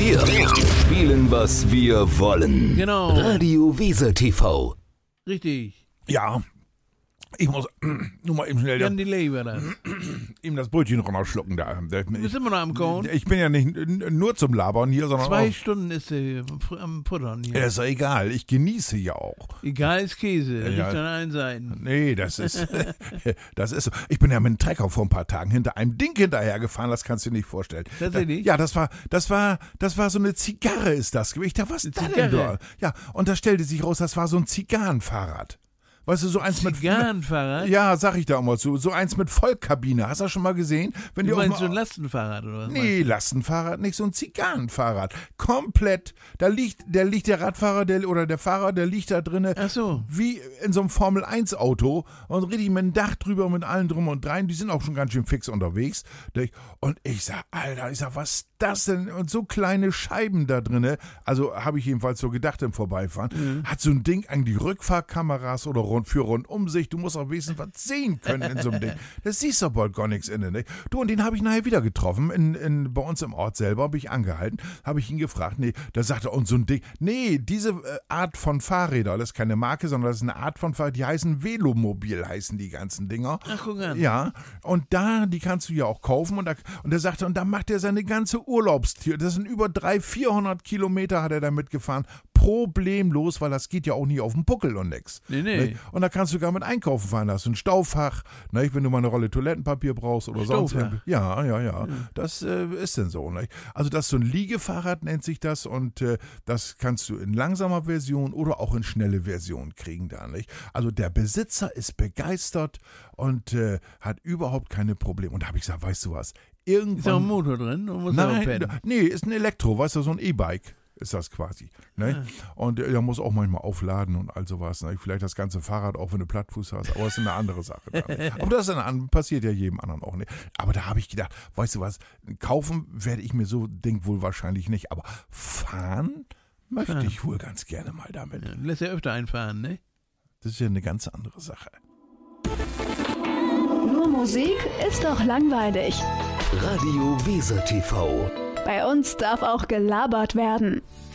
Wir spielen, was wir wollen. Genau. Radio Weser TV. Richtig. Ja, ich muss nur mal eben schnell Jan Delay war das. eben das Brötchen runterschlucken da. Wir sind immer noch am Korn. Ich bin ja nicht nur zum Labern hier, sondern 2 auch... Stunden ist sie am Puttern hier. Ist doch egal, ich genieße ja auch. Egal ist Käse, das Ja. liegt an allen Seiten. Nee, das ist so. Ich bin ja mit dem Trecker vor ein paar Tagen hinter einem Ding hinterhergefahren, das kannst du dir nicht vorstellen. Tatsächlich? Ja, das war so eine Zigarre ist das. Ich dachte, was ist das denn Zigarre? da? Ja, und da stellte sich raus, das war so ein Zigarrenfahrrad. Weißt du, so eins mit... Zigarrenfahrrad? Ja, sag ich da immer so eins mit Vollkabine. Hast du das schon mal gesehen? Wenn Du die meinst auch so ein mal, Lastenfahrrad oder was? Nee, Lastenfahrrad nicht, so ein Zigarrenfahrrad. Komplett. Da liegt der Radfahrer oder der Fahrer, der liegt da drinne. Ach so. Wie in so einem Formel-1-Auto und richtig mit dem Dach drüber, mit allen drum und drein. Die sind auch schon ganz schön fix unterwegs. Und ich sag, Alter, was ist das denn? Und so kleine Scheiben da drinne. Also habe ich jedenfalls so gedacht im Vorbeifahren. Hat so ein Ding eigentlich Rückfahrkameras oder für Rundumsicht? Du musst auch wenigstens was sehen können in so einem Ding. Das siehst du bald gar nichts innen. Ne? Du, und den habe ich nachher wieder getroffen. Bei uns im Ort selber habe ich angehalten. Habe ich ihn gefragt. Nee, da sagt er, und so ein Ding. Nee, diese Art von Fahrräder, das ist keine Marke, sondern das ist eine Art von Fahrrad, die heißen Velomobil, heißen die ganzen Dinger. Ach, guck an. Ja, und die kannst du ja auch kaufen. Und er sagte, und da macht er seine ganze Urlaubstour. Das sind über 300-400 Kilometer hat er da mitgefahren. Problemlos, weil das geht ja auch nie auf den Buckel und nix. Nee. Und da kannst du gar mit einkaufen fahren. Da hast du ein Staufach, ne, wenn du mal eine Rolle Toilettenpapier brauchst oder sonst. Ja. Das ist denn so. Ne? Also das ist so ein Liegefahrrad, nennt sich das. Und das kannst du in langsamer Version oder auch in schnelle Version kriegen da. Nicht? Also der Besitzer ist begeistert und hat überhaupt keine Probleme. Und da habe ich gesagt, weißt du was? Irgendwann, Ist auch ein Motor drin? Und muss auch pennen? nee, ist ein Elektro, weißt du, so ein E-Bike ist das quasi. Ne? Und der muss auch manchmal aufladen und all sowas. Ne? Vielleicht das ganze Fahrrad, auch wenn du Plattfuß hast, aber das ist eine andere Sache. Aber das ist passiert ja jedem anderen auch nicht. Aber da habe ich gedacht, weißt du was, kaufen werde ich mir so ein Ding wohl wahrscheinlich nicht, aber fahren möchte ich wohl ganz gerne mal damit. Ja, lässt ja öfter einfahren, ne? Das ist ja eine ganz andere Sache. Nur Musik ist doch langweilig. Radio Weser TV. Bei uns darf auch gelabert werden.